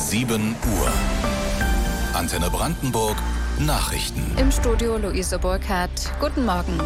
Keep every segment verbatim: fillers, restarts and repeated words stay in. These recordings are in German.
sieben Uhr. Antenne Brandenburg Nachrichten. Im Studio Luise Burkhardt. Guten Morgen.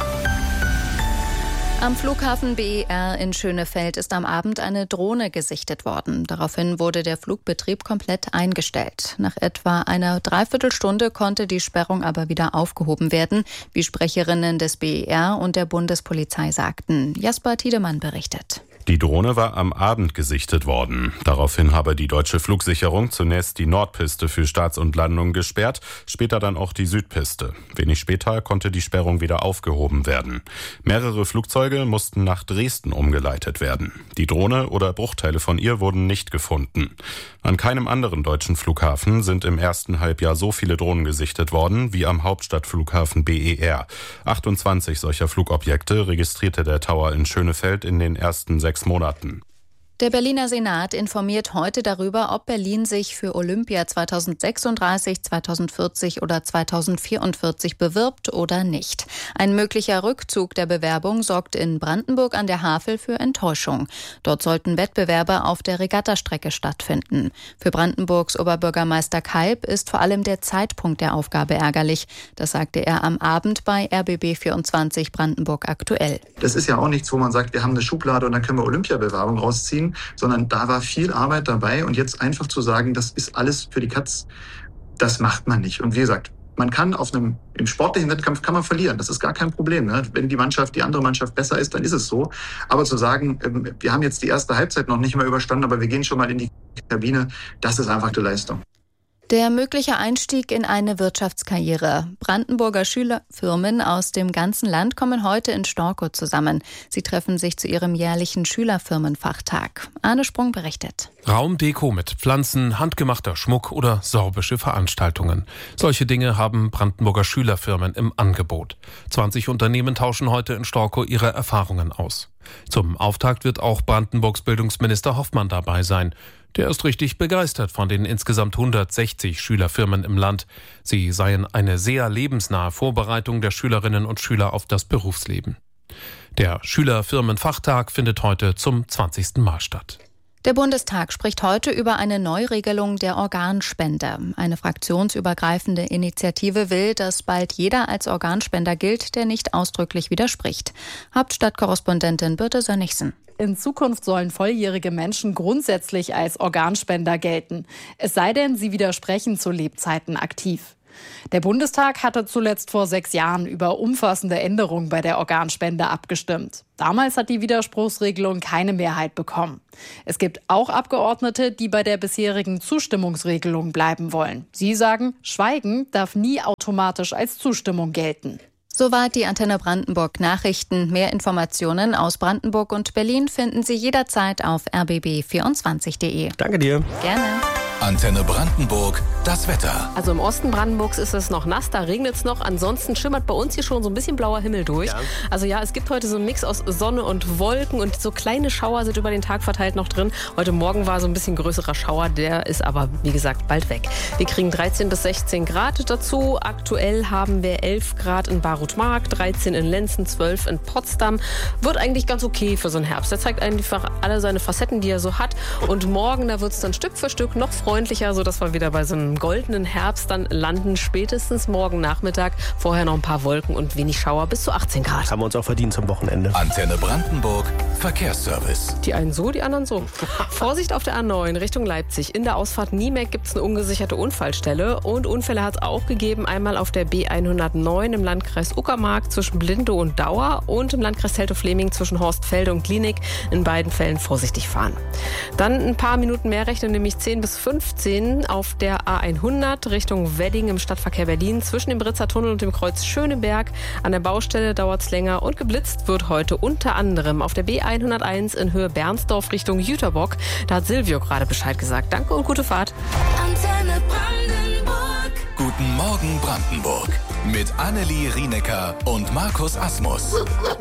Am Flughafen B E R in Schönefeld ist am Abend eine Drohne gesichtet worden. Daraufhin wurde der Flugbetrieb komplett eingestellt. Nach etwa einer Dreiviertelstunde konnte die Sperrung aber wieder aufgehoben werden, wie Sprecherinnen des B E R und der Bundespolizei sagten. Jasper Tiedemann berichtet. Die Drohne war am Abend gesichtet worden. Daraufhin habe die deutsche Flugsicherung zunächst die Nordpiste für Starts und Landungen gesperrt, später dann auch die Südpiste. Wenig später konnte die Sperrung wieder aufgehoben werden. Mehrere Flugzeuge mussten nach Dresden umgeleitet werden. Die Drohne oder Bruchteile von ihr wurden nicht gefunden. An keinem anderen deutschen Flughafen sind im ersten Halbjahr so viele Drohnen gesichtet worden wie am Hauptstadtflughafen B E R. achtundzwanzig solcher Flugobjekte registrierte der Tower in Schönefeld in den ersten sechs Monaten. Der Berliner Senat informiert heute darüber, ob Berlin sich für Olympia zweitausendsechsunddreißig, zweitausendvierzig oder zweitausendvierundvierzig bewirbt oder nicht. Ein möglicher Rückzug der Bewerbung sorgt in Brandenburg an der Havel für Enttäuschung. Dort sollten Wettbewerbe auf der Regattastrecke stattfinden. Für Brandenburgs Oberbürgermeister Kalb ist vor allem der Zeitpunkt der Aufgabe ärgerlich. Das sagte er am Abend bei R B B vierundzwanzig Brandenburg aktuell. Das ist ja auch nichts, wo man sagt, wir haben eine Schublade und dann können wir Olympiabewerbung rausziehen, sondern da war viel Arbeit dabei und jetzt einfach zu sagen, das ist alles für die Katz, das macht man nicht. Und wie gesagt, man kann auf einem, im sportlichen Wettkampf kann man verlieren, das ist gar kein Problem. Ne? Wenn die Mannschaft, die andere Mannschaft besser ist, dann ist es so. Aber zu sagen, wir haben jetzt die erste Halbzeit noch nicht mal überstanden, aber wir gehen schon mal in die Kabine, das ist einfach die Leistung. Der mögliche Einstieg in eine Wirtschaftskarriere. Brandenburger Schülerfirmen aus dem ganzen Land kommen heute in Storkow zusammen. Sie treffen sich zu ihrem jährlichen Schülerfirmenfachtag. Arne Sprung berichtet. Raumdeko mit Pflanzen, handgemachter Schmuck oder sorbische Veranstaltungen. Solche Dinge haben Brandenburger Schülerfirmen im Angebot. zwanzig Unternehmen tauschen heute in Storkow ihre Erfahrungen aus. Zum Auftakt wird auch Brandenburgs Bildungsminister Hoffmann dabei sein. Der ist richtig begeistert von den insgesamt hundertsechzig Schülerfirmen im Land. Sie seien eine sehr lebensnahe Vorbereitung der Schülerinnen und Schüler auf das Berufsleben. Der Schülerfirmenfachtag findet heute zum zwanzigsten Mal statt. Der Bundestag spricht heute über eine Neuregelung der Organspende. Eine fraktionsübergreifende Initiative will, dass bald jeder als Organspender gilt, der nicht ausdrücklich widerspricht. Hauptstadtkorrespondentin Birte Sönnigsen. In Zukunft sollen volljährige Menschen grundsätzlich als Organspender gelten. Es sei denn, sie widersprechen zu Lebzeiten aktiv. Der Bundestag hatte zuletzt vor sechs Jahren über umfassende Änderungen bei der Organspende abgestimmt. Damals hat die Widerspruchsregelung keine Mehrheit bekommen. Es gibt auch Abgeordnete, die bei der bisherigen Zustimmungsregelung bleiben wollen. Sie sagen, Schweigen darf nie automatisch als Zustimmung gelten. Soweit die Antenne Brandenburg Nachrichten. Mehr Informationen aus Brandenburg und Berlin finden Sie jederzeit auf r b b vierundzwanzig punkt de. Danke dir. Gerne. Antenne Brandenburg, das Wetter. Also im Osten Brandenburgs ist es noch nass, da regnet es noch. Ansonsten schimmert bei uns hier schon so ein bisschen blauer Himmel durch. Ja. Also ja, es gibt heute so einen Mix aus Sonne und Wolken und so kleine Schauer sind über den Tag verteilt noch drin. Heute Morgen war so ein bisschen größerer Schauer, der ist aber, wie gesagt, bald weg. Wir kriegen dreizehn bis sechzehn Grad dazu. Aktuell haben wir elf Grad in Barutmark, dreizehn in Lenzen, zwölf in Potsdam. Wird eigentlich ganz okay für so einen Herbst. Der zeigt einfach alle seine Facetten, die er so hat. Und morgen, da wird es dann Stück für Stück noch freundlicher, sodass wir wieder bei so einem goldenen Herbst dann landen, spätestens morgen Nachmittag. Vorher noch ein paar Wolken und wenig Schauer, bis zu achtzehn Grad. Haben wir uns auch verdient zum Wochenende. Antenne Brandenburg, Verkehrsservice. Die einen so, die anderen so. Vorsicht auf der A neun Richtung Leipzig. In der Ausfahrt Niemek gibt es eine ungesicherte Unfallstelle. Und Unfälle hat es auch gegeben. Einmal auf der B hundertneun im Landkreis Uckermark zwischen Blindow und Dauer und im Landkreis Teltow-Fleming zwischen Horstfelde und Glienig. In beiden Fällen vorsichtig fahren. Dann ein paar Minuten mehr rechnen, nämlich zehn bis fünfzehn auf der A hundert Richtung Wedding im Stadtverkehr Berlin zwischen dem Britzer Tunnel und dem Kreuz Schöneberg. An der Baustelle dauert es länger und geblitzt wird heute unter anderem auf der B hunderteins in Höhe Bernsdorf Richtung Jüterbock. Da hat Silvio gerade Bescheid gesagt. Danke und gute Fahrt. Antenne Brandenburg. Guten Morgen Brandenburg. Mit Annelie Rienecker und Markus Asmus.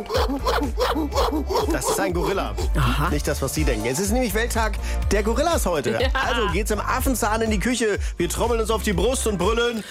Das ist ein Gorilla. Aha. Nicht das, was Sie denken. Es ist nämlich Welttag der Gorillas heute. Ja. Also geht's im Affenzahn in die Küche. Wir trommeln uns auf die Brust und brüllen.